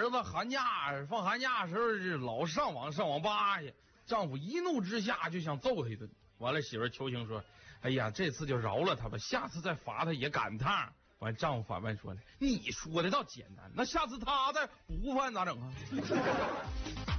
儿子放寒假的时候老上网吧去，丈夫一怒之下就想揍他一顿。完了，媳妇求情说：“哎呀，这次就饶了他吧，下次再罚他也赶趟。”完，丈夫反问说：“你说的倒简单，那下次他再不犯咋整啊？”